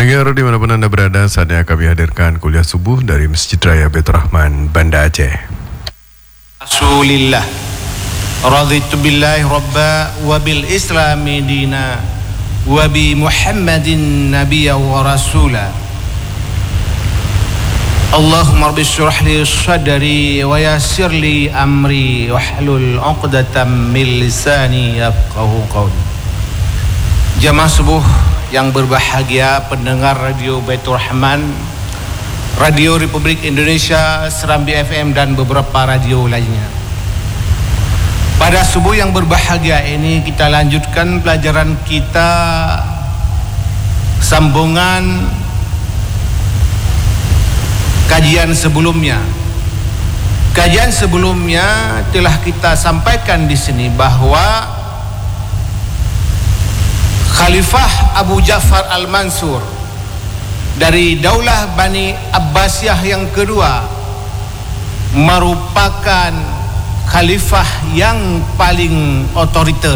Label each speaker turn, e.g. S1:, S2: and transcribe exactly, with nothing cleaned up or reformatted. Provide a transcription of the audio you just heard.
S1: Pendengar dimanapun anda berada, saatnya kami hadirkan kuliah subuh dari Masjid Raya Baitur Rahman, Banda Aceh.
S2: Rasulillah raditu billahi rabba wa bil islami dina wa bi muhammadin nabiyya wa rasula. Allahumma rabbi syrah li sadri wa yassir li amri wahlul 'uqdatam min lisani yafqahu qawli. Jamaah subuh yang berbahagia, pendengar Radio Baitur Rahman, Radio Republik Indonesia, Serambi F M dan beberapa radio lainnya. Pada subuh yang berbahagia ini kita lanjutkan pelajaran kita sambungan kajian sebelumnya. Kajian sebelumnya telah kita sampaikan di sini bahwa Khalifah Abu Ja'far Al-Mansur dari Daulah Bani Abbasiyah yang kedua merupakan khalifah yang paling otoriter